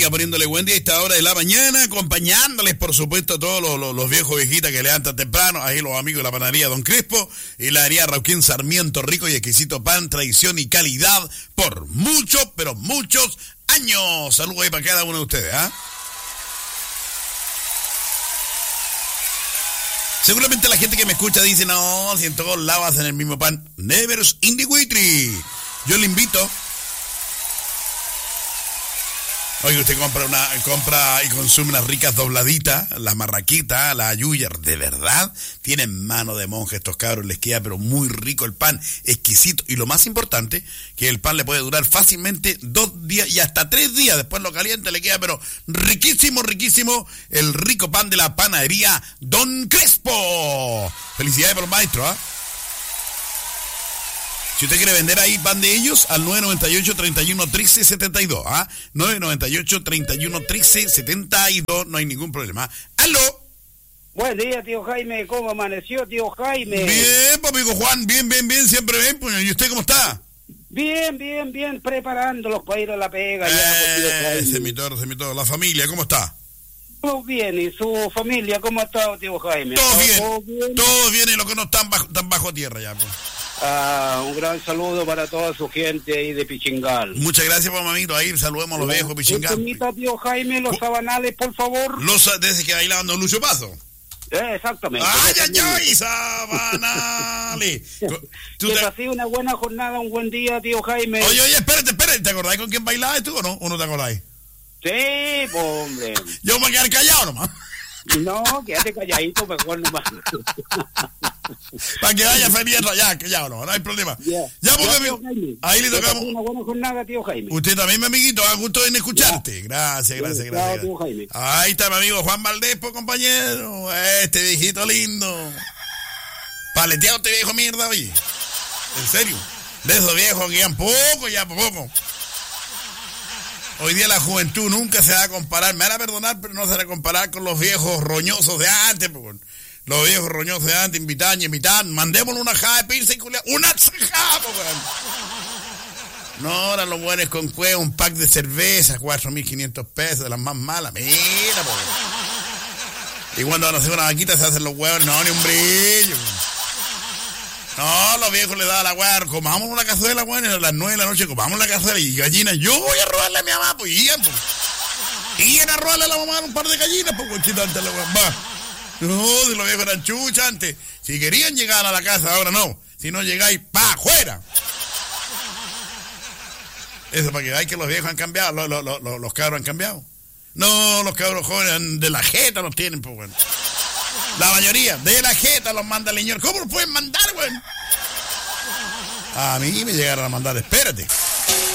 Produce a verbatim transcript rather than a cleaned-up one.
Siga poniéndole buen día a esta hora de la mañana, acompañándoles, por supuesto, a todos los, los, los viejos viejitas que levantan temprano. Ahí los amigos de la panadería Don Crespo y la heladería Rauquén Sarmiento, rico y exquisito pan, tradición y calidad por muchos, pero muchos años. Saludos ahí para cada uno de ustedes, ¿ah? ¿eh? Seguramente la gente que me escucha dice, no, si en todos lados hacen el mismo pan. Never's in the Witry. Yo le invito. Oye, usted compra una compra y consume unas ricas dobladitas, las marraquitas, las ayuyas, de verdad, tienen mano de monje estos cabros, les queda pero muy rico el pan, exquisito, y lo más importante, que el pan le puede durar fácilmente dos días y hasta tres días, después lo calienta, le queda pero riquísimo, riquísimo, el rico pan de la panadería Don Crespo. Felicidades por los maestros, ¿ah? ¿eh? Si usted quiere vender ahí pan de ellos, al nueve noventa y ocho, treinta y uno, trece, setenta y dos, ¿ah? ¿eh? nueve noventa y ocho, treinta y uno, trece, setenta y dos, no hay ningún problema. ¡Aló! Buen día, tío Jaime, ¿cómo amaneció, tío Jaime? Bien, amigo Juan, bien, bien, bien, siempre bien, pues, ¿y usted cómo está? Bien, bien, bien, preparándolos para ir a la pega. Eh, ya, pues, tío Jaime. Se mi todo, se mi todo. La familia, ¿cómo está? Todo bien, ¿y su familia cómo ha estado, tío Jaime? Todo bien, todo bien, todo bien, y lo que no están bajo, están bajo tierra ya, pues. Ah, un gran saludo para toda su gente ahí de Pichingal. Muchas gracias, pues, mamito. Ahí saludemos a los viejos Pichingal. Permita, tío Jaime, los sabanales, por favor. Los desde que bailando Lucio Paso. Eh, exactamente. ¡Ay, ay, ay, sabanales! ¿Tú te... ha sido una buena jornada, un buen día, tío Jaime? Oye, oye, espérate, espérate. ¿Te acordás con quién bailabas tú o no? ¿O no te acordás? Sí, hombre. Yo me voy a quedar callado nomás. No, quédate calladito, mejor nomás. Para que vaya feliz allá, callado, no, no hay problema. Yeah. Ya, porque yeah, mi... ahí le tocamos. Una buena jornada, tío Jaime. Usted también, mi amiguito, a gusto en escucharte. Yeah. Gracias, gracias, yeah, gracias. Tío Jaime. Ahí está mi amigo Juan Valdés, pues, compañero. Este viejito lindo. Paleteado este viejo mierda, oye. En serio. De esos viejos que quedan poco, ya poco. Hoy día la juventud nunca se va a comparar, me van a perdonar, pero no se va a comparar con los viejos roñosos de antes, pues. Los viejos roñosos de antes, invitan y invitan, mandémosle una jada de pizza y culia, una jada, pues. No, ahora los buenos con cueva, un pack de cerveza, cuatro mil quinientos pesos, de las más malas, mira, pues. Y cuando van a hacer una vaquita se hacen los huevos, no, ni un brillo. No, los viejos le daban la hueá, comamos una cazuela, güey, a las nueve de la noche comamos la cazuela y gallinas. Yo voy a robarle a mi mamá, pues, y iban, pues. Iban a robarle a la mamá un par de gallinas, pues, cochita, antes la hueá. No, si los viejos eran chucha antes. Si querían llegar a la casa, ahora no. Si no llegáis, pa' afuera. Eso para que veáis que los viejos han cambiado, los, los, los, los cabros han cambiado. No, los cabros jóvenes de la jeta los tienen, pues, bueno. La mayoría de la jeta los manda el señor. ¿Cómo los pueden mandar, güey? A mí me llegaron a mandar, espérate.